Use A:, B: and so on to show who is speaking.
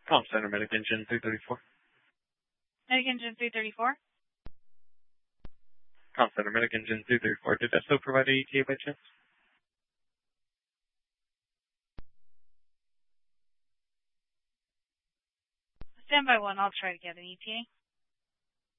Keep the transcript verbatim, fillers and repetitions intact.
A: Calm Center, Medic Engine three thirty-four.
B: Medic Engine three thirty-four.
A: Calm Center, Medic Engine three thirty-four. Did Esso provide a E T A by chance?
B: Stand by one. I'll try to get an E T A.